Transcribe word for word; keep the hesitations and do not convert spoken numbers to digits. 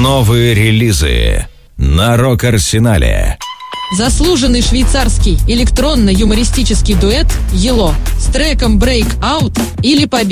Новые релизы на Рок-Арсенале. Заслуженный швейцарский электронно-юмористический дуэт «Ело» с треком «Break Out» или «Победа».